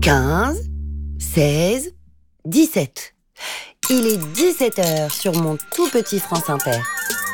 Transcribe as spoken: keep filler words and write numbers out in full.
quinze, seize, dix-sept. Il est dix-sept heures sur mon tout petit France Inter.